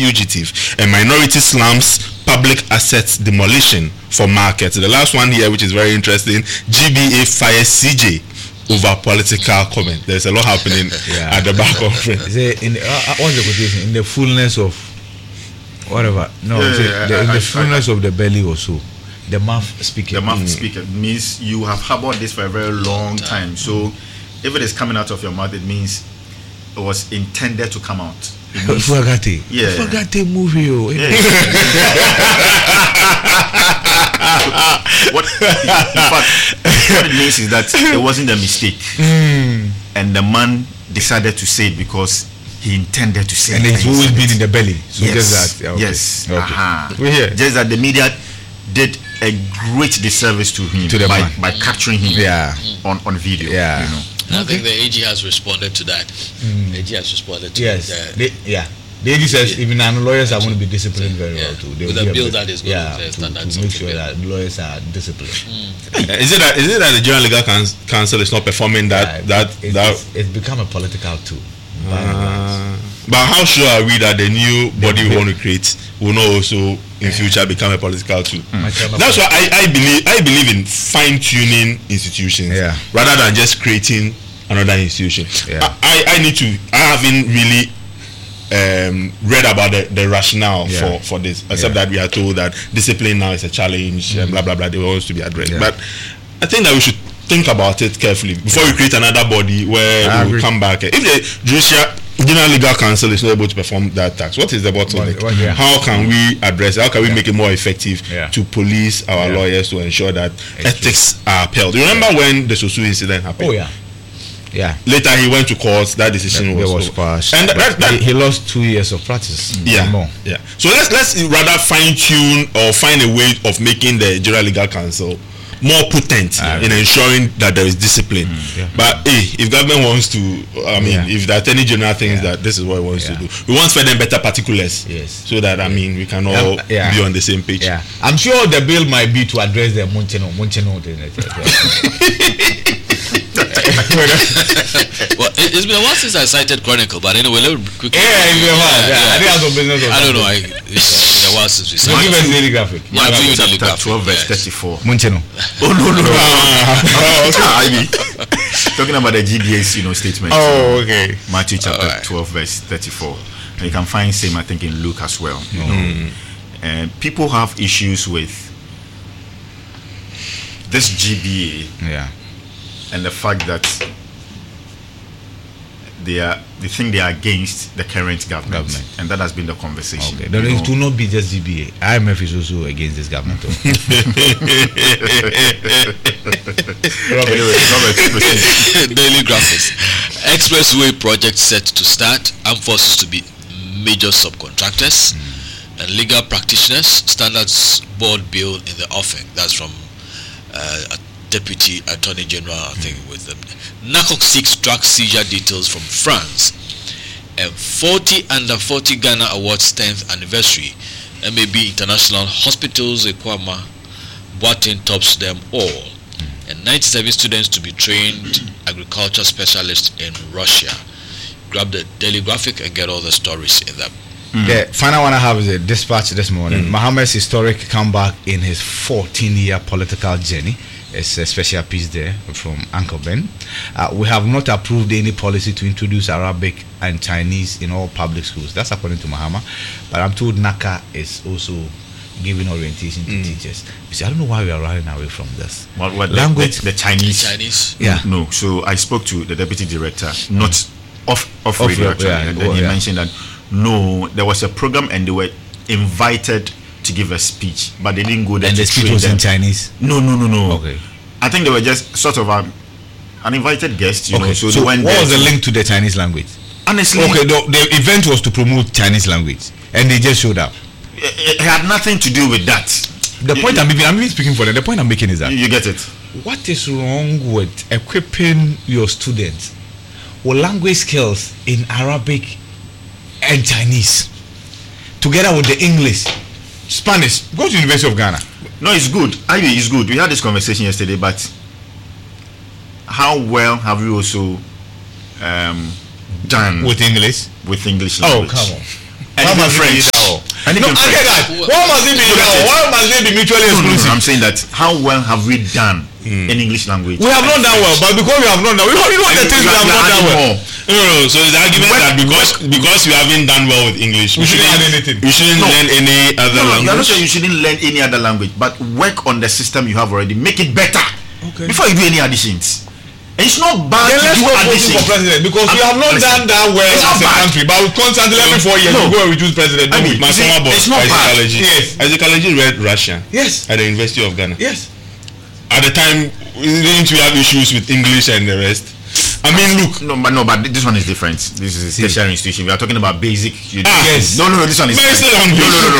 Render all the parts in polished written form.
fugitive, and minority slums public assets demolition for markets. The last one here, which is very interesting, GBA fires CJ over political comment. There's a lot happening at the back of it. What's the quotation? In the fullness of whatever. No, in the fullness of the belly or so. The mouth speaking. The mouth speaking means you have harbored this for a very long time. So if it is coming out of your mouth, it means it was intended to come out. Fugate. Yeah. Fugate movie. What it means is that it wasn't a mistake, and the man decided to say it because he intended to say it. And it's always been in the belly. So yes. Just that. Okay. Yes. Okay. We're here. Just that the media did a great disservice to him by capturing him on video. Yeah. You know. I think the AG has responded to that. AG has responded to that. The AG says even lawyers are going to be disciplined very well too. With a bill that is going to make sure that lawyers are disciplined. Is it that the General Legal Council is not performing that? It's become a political tool. But how sure are we that the new body we want to create will not also in future become a political tool? That's why I believe in fine-tuning institutions rather than just creating another institution. I haven't really read about the rationale for this, except that we are told that discipline now is a challenge and blah blah blah. They want to be addressed, but I think that we should think about it carefully before we create another body where we will come back. If the General Legal Council is not able to perform that task, what is the bottleneck? How can we address it? How can we make it more effective to police our lawyers to ensure that ethics are upheld? You remember when the Sosu incident happened? Oh yeah. Later he went to court. That decision was quashed, and he lost 2 years of practice. More. So let's rather fine tune or find a way of making the General Legal Council more potent in ensuring that there is discipline. But if government wants to, if the Attorney General thinks that this is what it wants to do, we want for them better particulars, so that we can all be on the same page. I'm sure the bill might be to address the Muncheno. Well, it's been a while since I cited Chronicle, but anyway, let me quickly. I think I have business. I don't know. It's been a while since we cited. Give us Daily Graphic. Matthew Daily Graphic. 12 verse 34. Muncheno. Oh no. Talking about the GBA's statement. Oh, okay. Matthew chapter 12 verse 34. And you can find same I think in Luke as well. And people have issues with this GBA. And the fact that they think they are against the current government. And that has been the conversation. It will not be just GBA. IMF is also against this government. Daily Graphics. Expressway project set to start. Armed forces to be major subcontractors. And legal practitioners. Standards board bill in the offing. That's from Deputy Attorney General, I think, with them. NACOC seeks drug seizure details from France. And 40 under 40 Ghana Awards 10th anniversary. MAB International Hospitals Ekwama Boatin tops them all. And 97 students to be trained agriculture specialists in Russia. Grab the Daily Graphic and get all the stories in them. The final one I have is a dispatch this morning. Mohammed's historic comeback in his 14-year political journey. It's a special piece there from Uncle Ben. We have not approved any policy to introduce Arabic and Chinese in all public schools. That's according to Mahama. But I'm told NACA is also giving orientation to teachers. You see, I don't know why we are running away from this. What language? The Chinese. No. So I spoke to the deputy director, not off radio actually, and then he mentioned that there was a program and they were invited to give a speech, but they didn't go there. And the speech was in Chinese? No. Okay. I think they were just sort of an invited guest, you know. So what was the link to the Chinese language? Honestly, the event was to promote Chinese language, and they just showed up. It had nothing to do with that. The point I'm even speaking for them. The point I'm making is that you get it. What is wrong with equipping your students with language skills in Arabic and Chinese, together with the English, Spanish? Go to University of Ghana. No, it's good. It's good. We had this conversation yesterday, but how well have you also done with English? With English language? Oh, come on. And even French. I get that. Why must it be? Why must it be mutually exclusive? I'm saying that how well have we done in English language? We have not done well, but because we have not done, we know the things we have not done well. No. So the argument that because you haven't done well with English, we shouldn't learn anything. You shouldn't learn any other language. I'm not saying you shouldn't learn any other language, but work on the system you have already, make it better before you do any additions. And it's not bad to do additions for president because we have not done that well as a country, but we constantly every 4 years we go and reduce president. My former boss, Isaac Alaji read Russian. Yes. At the University of Ghana. Yes. At the time, didn't we have issues with English and the rest? I mean, look. But this one is different. This is a tertiary institution. We are talking about basic. Yes. No. This one is different.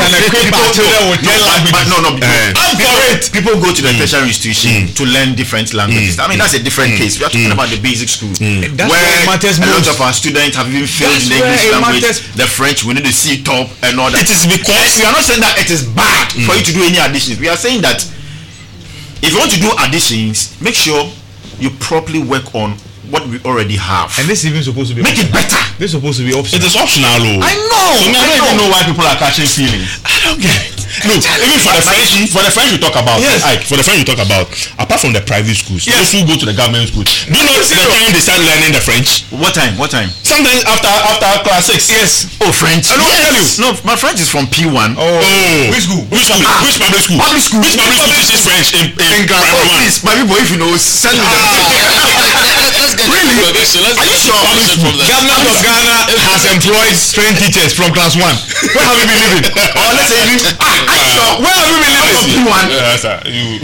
People go to the tertiary institution to learn different languages. I mean, that's a different case. We are talking about the basic school, where a lot of our students have even failed in the English language, the French. We need to see top and all that. It is because we are not saying that it is bad for you to do any additions. We are saying that if you want to do additions, make sure you properly work on what we already have. And this is even supposed to be make optional. it better. This is supposed to be optional. It is optional. I know. So I don't even know why people are catching feelings. I don't get it. Look, even for the French we talk about, for the French we talk about, apart from the private schools, those who go to the government school, do you know the time they start learning the French? What time? Sometimes after class 6. Yes. Oh, French. I don't tell you. No, my French is from P1. Oh. Which school? Which public school? Public school. Which public school teaches French in primary 1? Please, my people, if you know, send me Let's get really? Are you sure? Government of Ghana has employed trained teachers from class 1. Where have you been living? Or let's say even are you sure? Where have you been living? From P1. Sir,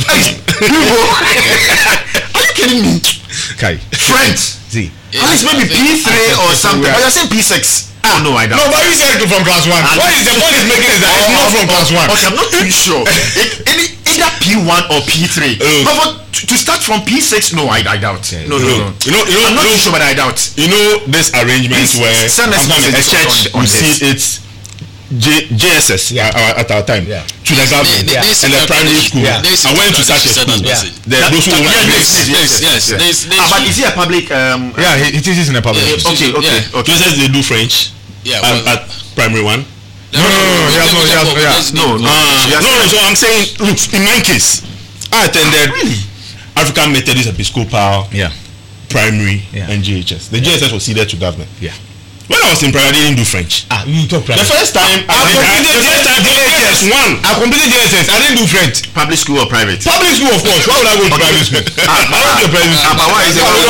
Are you kidding me? Kai. French. See. At least maybe P3 or something. But you're saying P6. Oh no, I don't. No, but you said from class 1. What is the point is making is that it's not from class 1. Okay, I'm not too sure. Either P1 or P3. But to start from P6, no, I doubt. No. I'm not too sure, but I doubt. You know this arrangement where sometimes a church receives its JSS at our time to the government and the primary school. I went to such a school. Those who yes. But is he a public? He teaches in a public. Okay. JSS they do French. At primary 1. No. So I'm saying, look, in my case, I attended African Methodist Episcopal primary and JHS. The JSS was ceded to government. When I was in primary, I didn't do French. You talk French. The first time I completed JSS, I didn't do French. Public school or private? Public school, of course. Why would I go to private school? I went to private school. I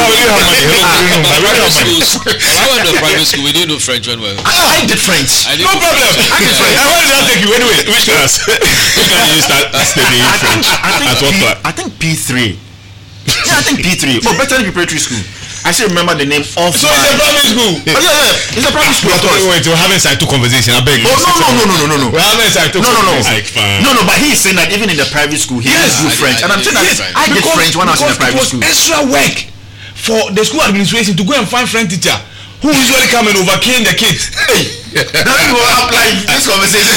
went to private school. We didn't do French when we were. I did French. No problem. I did French. Where did I take you anyway? Which class? Which class did you start studying French? I think P3. I think P3. For better preparatory school. I still remember the name of. So it's a private school. It's a private school. We're having side 2 conversation. I beg you. No. We're having side 2 conversation. No. But he's saying that even in the private school, he does do French, and I'm saying that I did French when I was in the private school. Extra work for the school administration to go and find French teacher who usually come and overcame the kids. That will apply this conversation.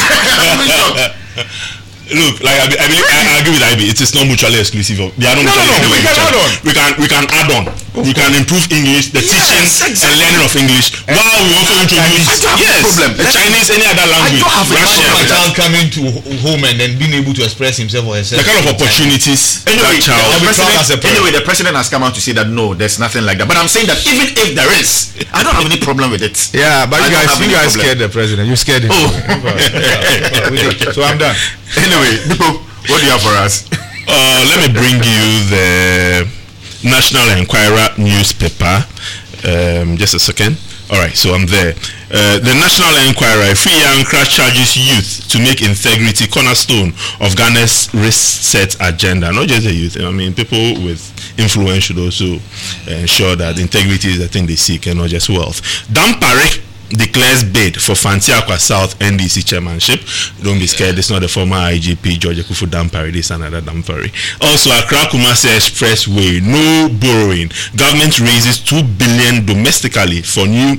Look, like I agree with IB. It is not mutually exclusive. They are not mutually exclusive. We can add on. We can improve English, the teaching and learning of English, while we also introduce Chinese, any other language. Russian. A child coming to home and then being able to express himself or herself. The kind of opportunities. Anyway, the president has come out to say that no, there's nothing like that. But I'm saying that even if there is, I don't have any problem with it. Yeah, but you guys scared the president. You scared him. So I'm done. Anyway, people, what do you have for us? Let me bring you the National Enquirer newspaper. Just a second. All right, so I'm there. The National Enquirer, Free Yankra charges youth to make integrity cornerstone of Ghana's reset agenda. Not just the youth. I mean, people with influence should also ensure that integrity is the thing they seek and not just wealth. Dampare declares bid for Fanti Akwa South NDC chairmanship. Don't be scared, it's not the former IGP George Akufu Dampare, this is another Dampare. Also, Accra Kumasi Expressway, no borrowing. Government raises 2 billion domestically for new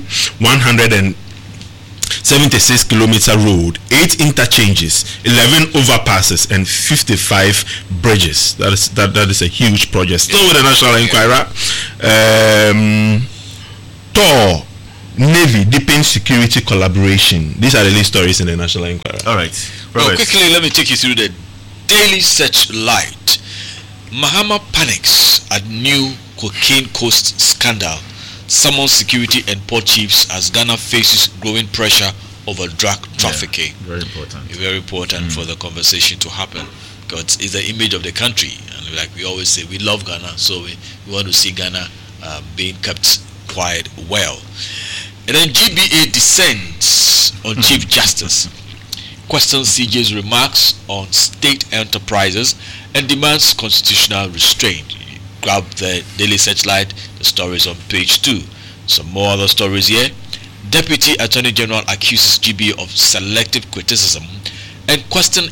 176 kilometer road, 8 interchanges, 11 overpasses, and 55 bridges. That is a huge project. Still with the National Enquirer. Navy deepens security collaboration. These are the lead stories in the National Enquirer. All right. Well, quickly, let me take you through the Daily Searchlight. Mahama panics at new cocaine coast scandal. Summons security and port chiefs as Ghana faces growing pressure over drug trafficking. Very important. Very important for the conversation to happen, because it's the image of the country, and like we always say, we love Ghana, so we want to see Ghana being kept quite well. And then GBA descends on Chief Justice, questions CJ's remarks on state enterprises, and demands constitutional restraint. You grab the Daily Searchlight, the stories on page 2. Some more other stories here. Deputy Attorney General accuses GBA of selective criticism and questions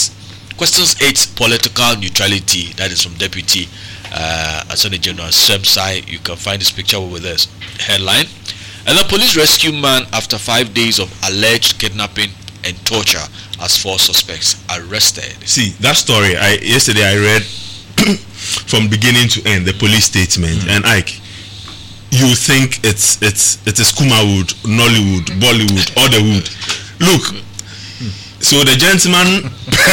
its political neutrality. That is from Deputy Attorney General Semsai. You can find this picture with this headline. And the police rescue man after 5 days of alleged kidnapping and torture as 4 suspects arrested. See, that story, yesterday I read from beginning to end, the police statement, and Ike, you think it's Kumawood, Nollywood, Bollywood, or the wood. Look, so the gentleman,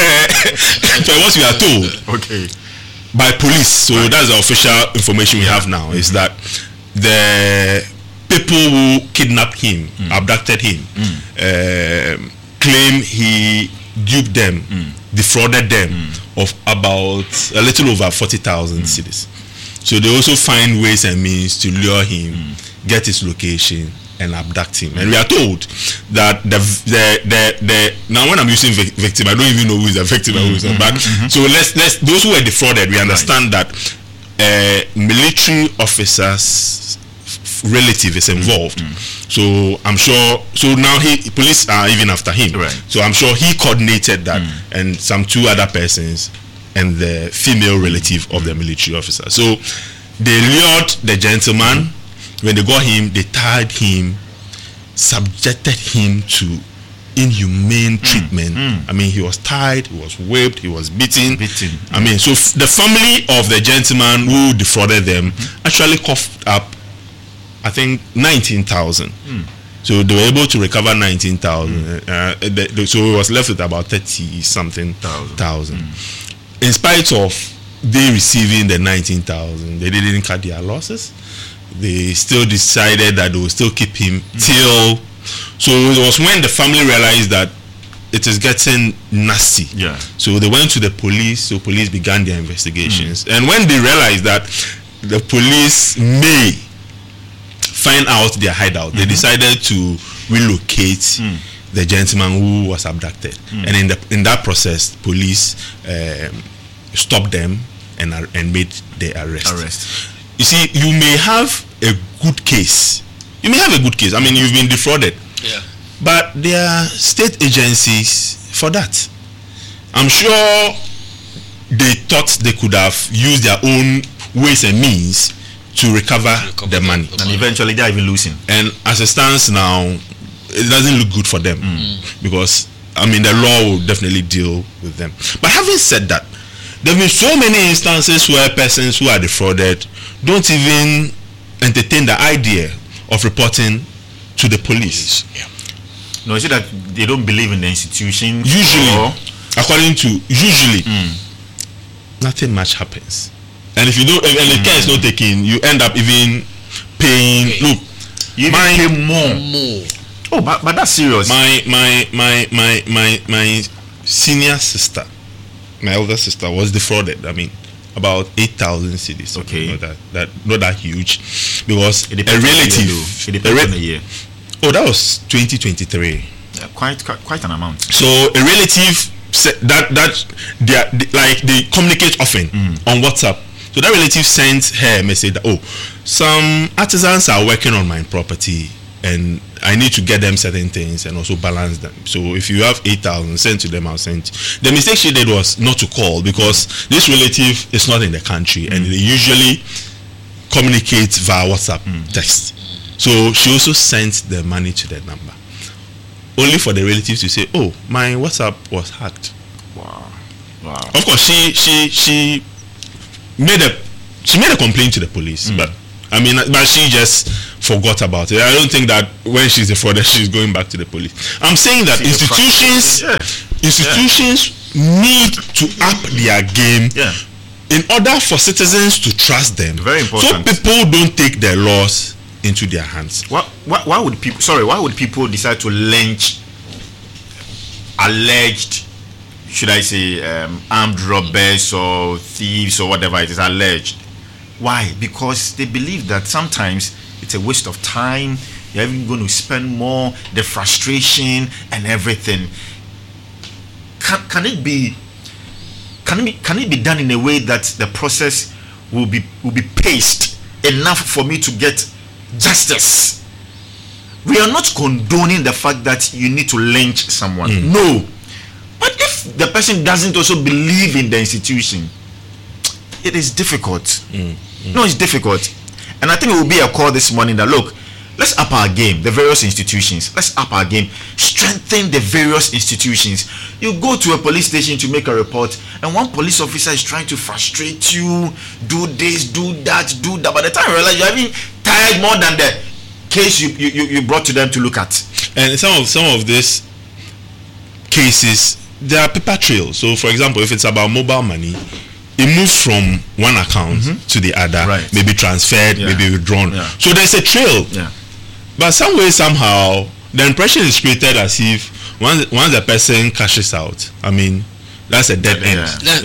for what we are told, okay, by police, so that's the official information we have now, is that the people who kidnapped him, abducted him, claim he duped them, defrauded them of about a little over 40,000 cedis. So they also find ways and means to lure him, get his location, and abduct him. And we are told that the now when I'm using victim, I don't even know who is the victim and who is not. But so let's those who were defrauded, we understand that military officers relative is involved. So I'm sure, so now police are even after him, so I'm sure he coordinated that, and some 2 other persons and the female relative of the military officer. So they lured the gentleman. When they got him, they tied him, subjected him to inhumane treatment. I mean, he was tied, he was whipped, he was beaten. I mean, so the family of the gentleman who defrauded them actually coughed up, I think, 19,000. So they were able to recover 19,000. So it was left with about 30-something thousand. In spite of they receiving the 19,000, they didn't cut their losses. They still decided that they will still keep him till. So it was when the family realized that it is getting nasty. So they went to the police. So police began their investigations. And when they realized that the police may find out their hideout, they decided to relocate the gentleman who was abducted. And in that process, police stopped them and made the arrest. You see, you may have a good case. I mean, you've been defrauded. But there are state agencies for that. I'm sure they thought they could have used their own ways and means to recover the money. And eventually they're even losing. And as it stands now, it doesn't look good for them, because, I mean, the law will definitely deal with them. But having said that, there have been so many instances where persons who are defrauded don't even entertain the idea of reporting to the police. No, is it that they don't believe in the institution? Usually, nothing much happens. And if you don't, and the care is not taken, you end up even paying. Look, you pay more. Oh, but that's serious. My senior sister, my elder sister, was defrauded. I mean, about 8,000 cedis. Okay, not that huge, because a relative. It depends on the year. Oh, that was 2023. Yeah, quite an amount. So a relative said that they communicate often on WhatsApp. So that relative sent her a message that, some artisans are working on my property and I need to get them certain things and also balance them. So if you have 8,000, send to them, I'll send. The mistake she did was not to call, because this relative is not in the country and they usually communicate via WhatsApp text. So she also sent the money to the number, only for the relatives to say, my WhatsApp was hacked. Wow. Of course, she made a complaint to the police, but I mean, but she just forgot about it. I don't think that when she's a fraud, that she's going back to the police. I'm saying that institutions need to up their game in order for citizens to trust them. Very important. So people don't take their laws into their hands. Why would people decide to lynch alleged, should I say, armed robbers or thieves or whatever it is alleged? Why? Because they believe that sometimes it's a waste of time. You're even going to spend more, the frustration and everything. Can it be done in a way that the process will be paced enough for me to get justice? We are not condoning the fact that you need to lynch someone. No. But if the person doesn't also believe in the institution, it is difficult. No, it's difficult. And I think it will be a call this morning that, look, let's up our game, the various institutions. Let's up our game. Strengthen the various institutions. You go to a police station to make a report, and one police officer is trying to frustrate you, do this, do that, do that. By the time you realize you're having tired more than the case you brought to them to look at. And some of these cases, there are paper trails. So, for example, if it's about mobile money, it moves from one account to the other, maybe transferred, maybe withdrawn. So there's a trail. But some way, somehow, the impression is created as if once the person cashes out, I mean, that's a dead end.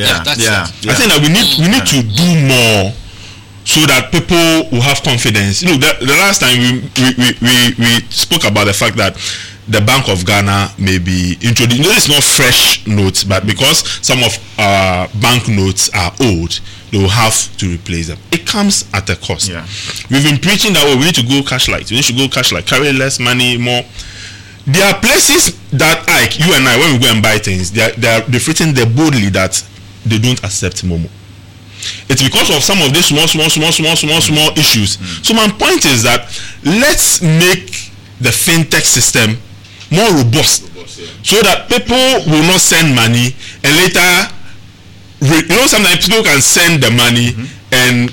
I think that we need to do more so that people will have confidence. Look, the last time we spoke about the fact that the Bank of Ghana may be introduced. It's not fresh notes, but because some of our bank notes are old, they will have to replace them. It comes at a cost. We've been preaching that we need to go cash light. We need to go cash light, carry less money, more. There are places that, like you and I, when we go and buy things, they've written there boldly that they don't accept Momo. It's because of some of these small issues. So my point is that let's make the fintech system more robust, so that people will not send money and later, sometimes people can send the money and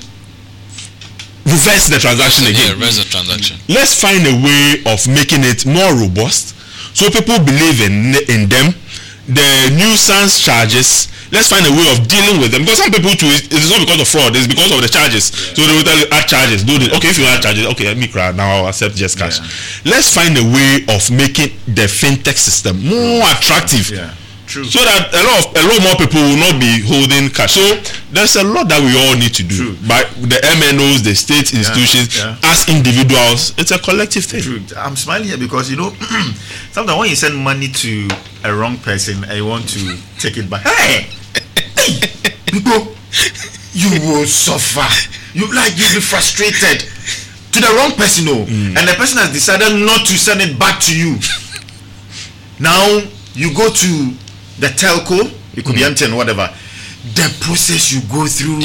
reverse the transaction again. Reverse the transaction. Let's find a way of making it more robust, so people believe in them. The nuisance charges, let's find a way of dealing with them, because some people too, it's not because of fraud, it's because of the charges. So they will tell you, add charges, do this. Okay, if you add charges, okay, let me cry, now I'll accept just cash. Let's find a way of making the fintech system more attractive. True. So that a lot more people will not be holding cash. So there's a lot that we all need to do. But the MNOs, the state institutions, as individuals, it's a collective thing. True. I'm smiling here because sometimes when you send money to a wrong person and you want to take it back, hey, people, you will suffer. You'll be frustrated to the wrong person, and the person has decided not to send it back to you. Now you go to the telco, it could be MTN, whatever. The process you go through.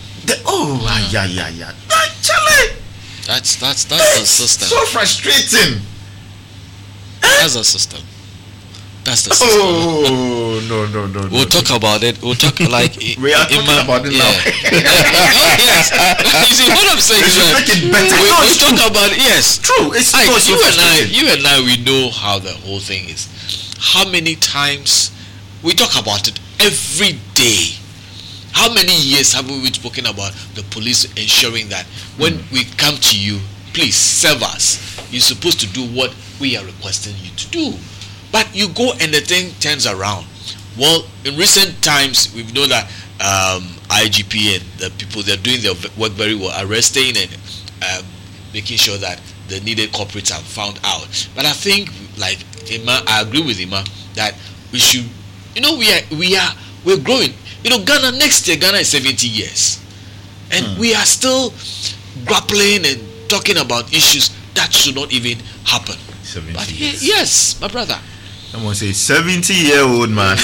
Actually, that's the system. So frustrating. That's the system. That's the system. Oh no. We'll talk about it. We'll talk like we are talking about it now. Yes. You see what I'm saying? Make it better. We talk about it. Yes. True. It's like, you and I, we know how the whole thing is. How many times we talk about it every day? How many years have we been spoken about the police ensuring that when we come to you, please serve us. You're supposed to do what we are requesting you to do. But you go and the thing turns around. Well, in recent times, we've known that IGP and the people, they're doing their work very well, arresting and making sure that the needed culprits are found out. But I think, like Emma, I agree with Emma that we should, we're growing. Ghana, next year, Ghana is 70 years. And we are still grappling and talking about issues that should not even happen. 70 but years. Yes, my brother. Someone say 70-year-old man.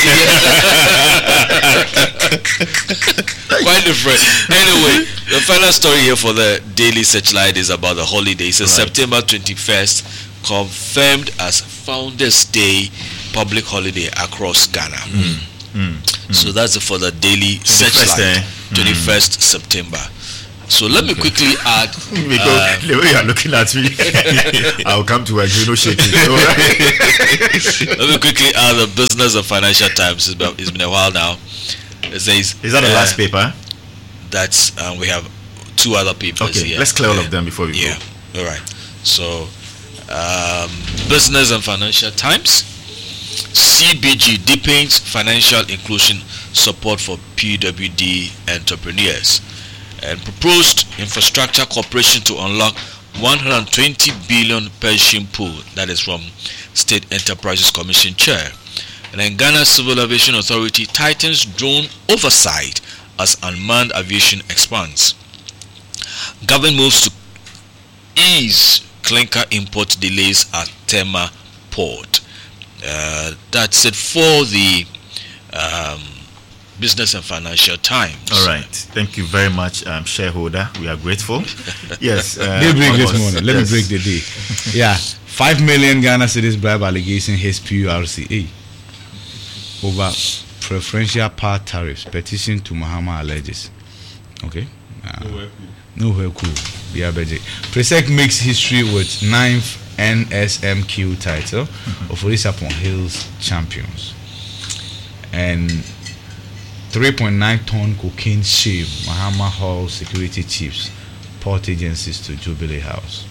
Quite different. Anyway, the final story here for the Daily Searchlight is about the holiday. So September 21st, confirmed as Founders Day public holiday across Ghana. So that's for the Daily Searchlight. 21st September. So let me quickly add. Because the way you are looking at me, I'll come to agree, no shaking. Let me quickly add the Business and Financial Times. It's been a while now. It says, is that the last paper? That's we have 2 other papers. Okay, let's clear all of them before we go. All right. So, Business and Financial Times. CBG deepens financial inclusion support for PWD entrepreneurs, and proposed infrastructure cooperation to unlock 120 billion Persian pool. That is from State Enterprises Commission Chair. And then Ghana Civil Aviation Authority tightens drone oversight as unmanned aviation expands. Government moves to ease clinker import delays at Tema Port. That's it for the Business and Financial Times. All right. Thank you very much, shareholder. We are grateful. Yes. They break this morning. Let me break the day. Yeah. 5 million Ghana cedis bribe allegation hits PURCA over preferential power tariffs. Petition to Mahama alleges. Okay. Nowhere cool. Presec makes history with 9th NSMQ title of Orisa upon Hills champions. And 3.9 ton cocaine shame Mahama Hall security chiefs, port agencies to Jubilee House.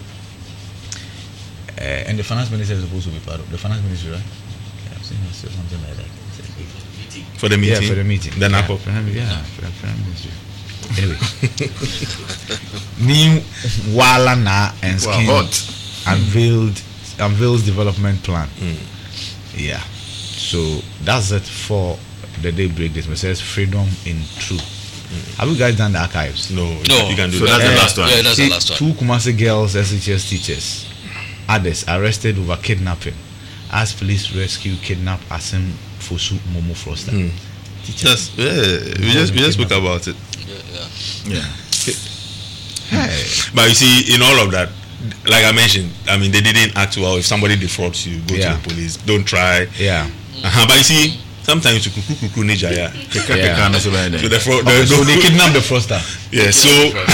And the finance minister is supposed to be part of the finance ministry, right? Yeah, I've seen something like that. For the meeting? Yeah, for the meeting. The NAPO? Yeah, for the finance ministry. Anyway. New Walana and Skin unveils development plan. Yeah. So that's it for the daybreak. This says freedom in truth. Have you guys done the archives? No. You can do so that. That's the last one. Yeah, that's the last one. 2 Kumasi girls, SHS teachers, others arrested over kidnapping as police rescue kidnap Asim Fosu Momo Froster. Teachers. We just spoke about it. Yeah. Hey. But you see, in all of that, like I mentioned, I mean, they didn't act well. If somebody defrauds you, go to the police. Don't try. Yeah. But you see, sometimes you kuku ninja, So they kidnapped the fraudster. Yeah. So.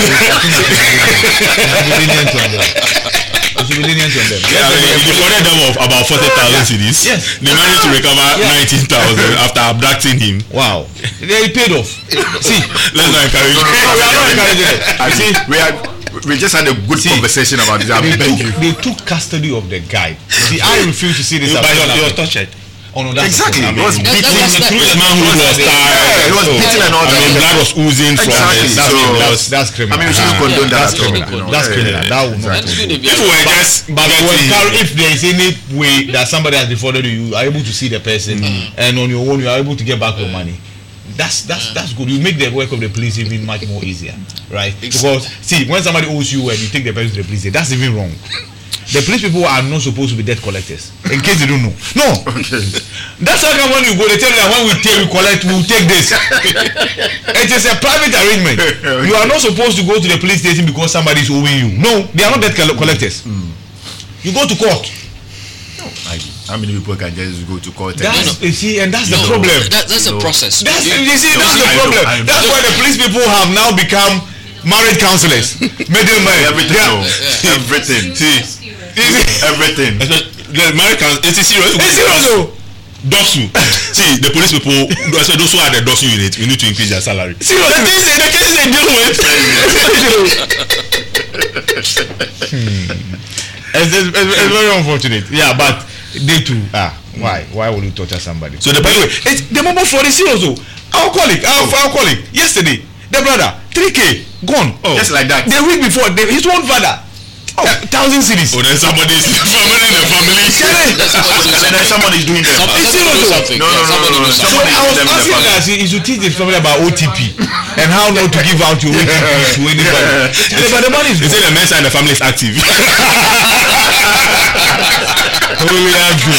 They defrauded them of about 40,000 cedis. Yes. They managed to recover 19,000 after abducting him. Wow. They paid off. See, let's not encourage. We are not encouraging it. I see. We just had a good conversation about this. They took custody of the guy. See, I refuse to see this. But you're touched. Oh no, that's exactly. He was beaten. The man who was tired. He was beaten and all that. I mean, blood was oozing from his. That's criminal. I mean, we shouldn't condone that. That's criminal. That's criminal. That will not. If we were just, but if there is any way that somebody has defrauded you, are able to see the person, and on your own you are able to get back your money. That's good. You make the work of the police even much more easier, right? Because see, when somebody owes you and you take the person to the police, that's even wrong. The police people are not supposed to be debt collectors. In case you don't know. No. Okay. That's how come when you go, they tell you that when we collect, we'll take this. It is a private arrangement. Okay. You are not supposed to go to the police station because somebody is owing you. No, they are not debt collectors. You go to court. No, how many people can just go to court? You see, and that's the problem. That's a process. That's the problem. That's why the police people have now become marriage counselors, middlemen, everything. Everything. The marriage counselors. It's serious. It's serious. Dosu. See, the police people, those who are the Dosu unit, we need to increase their salary. Seriously, the cases they deal with. It's very unfortunate. Yeah, but they too. Why would you torture somebody? So by the way, it's the mobile fraud is serious. Our colleague, yesterday, the brother, 3K gone. Just like that. The week before, his own father. 1,000 cedis. Oh, then somebody's family in the family. Then somebody's doing them. It's serious. No. So I was asking that he should teach the family about OTP and how not to give out your OTP to anybody. But the money is good. They say the men side of the family is active. Really active.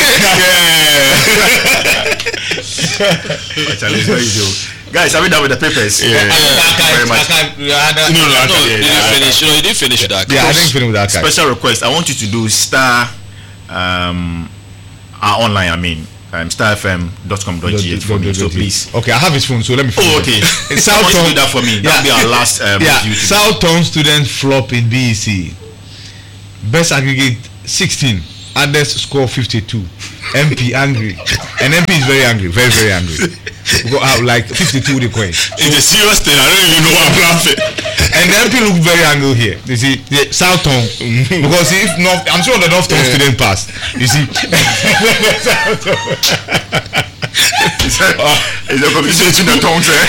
Guys, are we done with the papers? Yeah. Very much. You didn't finish with that. Yeah, I didn't finish with that. Special request. I want you to do star our online. I mean, starfm.com.gh for me. So please. Okay, I have his phone, so let me. Oh, okay. Southtown, do that for me. That'll be our last. Southtown students flop in BEC. Best aggregate 16. Others score 52. MP angry, and MP is very angry, very very angry. We got like 52 the coin. It's a serious thing. I don't even know what I'm laughing. And the MP look very angry here. You see, the Southtown, because if not, I'm sure the Northtown student passed. You see. It's a competition between the tongues, eh?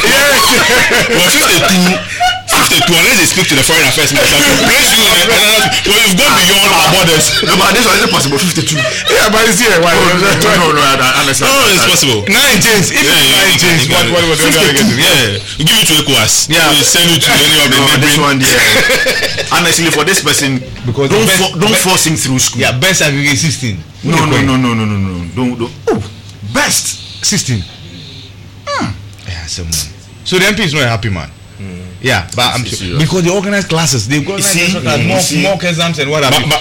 Well, 52, unless they speak to the foreign affairs minister to place you in another. Well, you've gone beyond our borders. No, but this one is possible. 52. Yeah, but it's here. Why? No, I understand. No, it's possible. 9 chains. If 9 chains, what was the other? Yeah, you give it to ECOWAS. Yeah, we send it to any of the this one. Yeah. Honestly, for this person, because don't force him through school. Yeah, best aggregate 16. No. Don't. Oh, best 16. Yeah, so the MP is not a happy man. Yeah, but I'm sure, because they organize classes, they organize mock exams and what have you.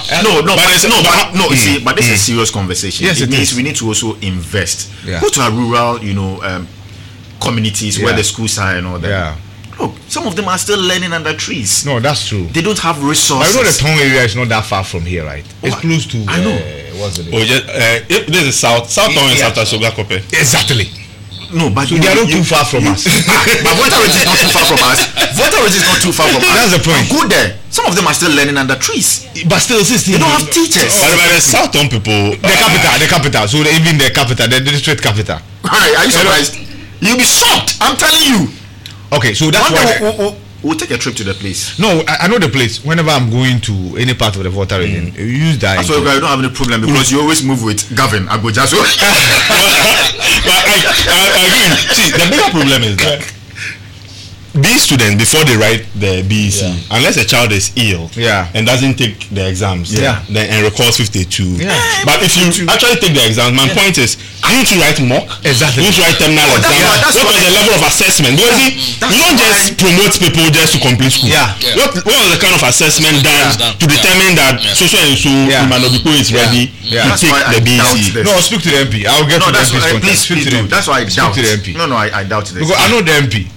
But this is a serious conversation. Yes, it means we need to also invest. Yeah. Go to our rural, communities where the schools are and all that. Yeah. Look, some of them are still learning under trees. No, that's true. They don't have resources. I know the town area is not that far from here, right? It's close to. I know. What's the name? Oh, this is Southtown and South Asoga Kope. Exactly. No, but so they are not too far from us. But Volta Ridge is not too far from us. Volta Ridge is not too far from us. That's the point. Go there. Some of them are still learning under trees. But still, they don't have teachers. But the Southtown people, the capital. So even the capital, the district capital. Are you surprised? You'll be shocked. I'm telling you. Okay, so that's why we'll take a trip to the place. No, I know the place. Whenever I'm going to any part of the Volta region, you use that. That's why you don't have any problem because you always move with Gavin Agbojaso. But I agree. See, the bigger problem is that these students, before they write the BEC, unless a child is ill and doesn't take the exams, then and records 52. But if you actually take the exams, my point is, you need to write mock. Exactly. You need to write terminal exam. What was the level of assessment? Because you don't just promote people just to complete school. What was the kind of assessment done to determine that so and so Manobiko is ready to take the BEC? No, speak to the MP. I'll get to the MP's contact. Please speak to the MP. That's why I doubt. Speak to the MP. No, I doubt it. Because I know the MP.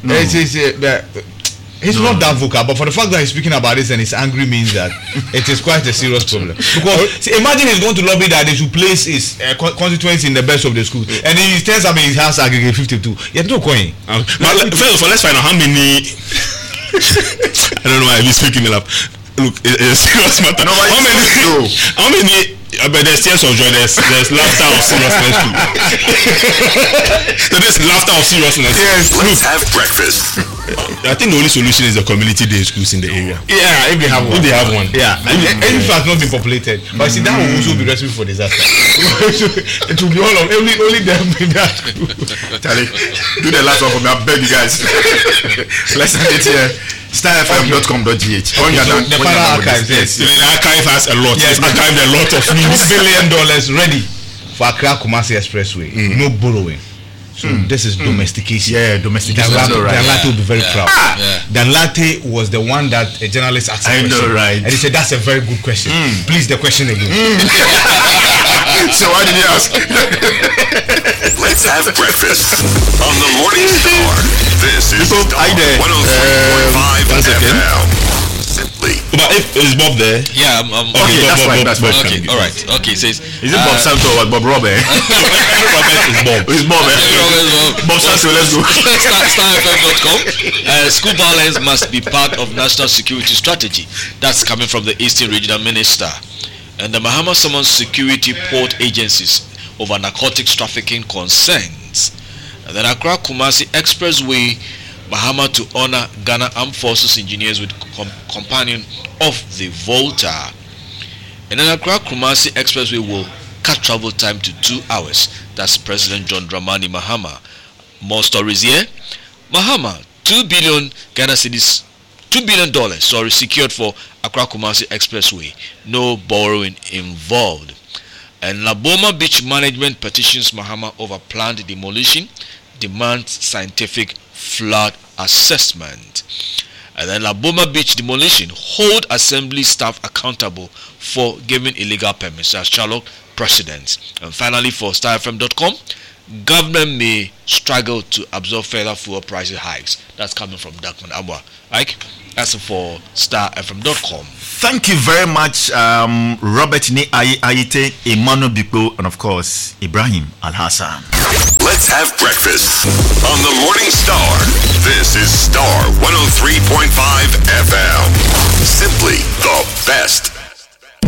He's not that vocal, but for the fact that he's speaking about this and he's angry means that it is quite a serious problem. Because imagine he's going to lobby that they should place his constituents in the best of the schools, and then he tells his house aggregate 52. You have no coin. But first of all, let's find out how many. I don't know why he's speaking it up. Look, it's a serious matter. No, how many? But there's tears of joy. There's laughter of seriousness too. So there's laughter of seriousness. Yes. Let's have breakfast. I think the only solution is the community day schools in the area. Yeah, if they have one. If they have one. Yeah. And if it has not been populated, but see that will also be recipe for disaster. It will be all of only them in that school. Charlie, do the last one for me. I beg you guys. Let's end it here. starfm.com.gh. The final archives, yes. The archive has a lot. Yes, archived a lot of news. $2 billion ready for Accra Kumasi Expressway. No borrowing. So this is domestication. Yeah, domestication. Danlate will be very proud. Danlate was the one that a journalist asked a question. Right. And he said, that's a very good question. Please, the question again. So why did he ask? Let's have breakfast on the Morning Star. This is 103.5 FM. Simply. But if is Bob there? Yeah, I'm okay. That's Bob. Okay, all right. Okay, says is it Bob Santo or Bob Robert? It's Bob. Bob Santo. Let's go. StarFM.com. School violence must be part of national security strategy. That's coming from the Eastern Regional Minister. And the Mahama summons security port agencies over narcotics trafficking concerns. And then Accra Kumasi Expressway, Mahama to honor Ghana Armed Forces engineers with companion of the Volta. And then Accra Kumasi Expressway will cut travel time to 2 hours. That's President John Dramani Mahama. More stories here. Mahama, $2 billion secured for Accra Kumasi Expressway. No borrowing involved. And Laboma Beach Management petitions Mahama over planned demolition, demands scientific flood assessment. And then Laboma Beach demolition hold assembly staff accountable for giving illegal permits as Charlotte precedents. And finally, for StarFM.com, government may struggle to absorb further fuel price hikes. That's coming from Dakman Abwa. Like, that's for starfm.com. Thank you very much, Robert Ni Ayite, Emmanuel Biko, and of course, Ibrahim Al-Hassan. Let's have breakfast on the Morning Star. This is Star 103.5 FM.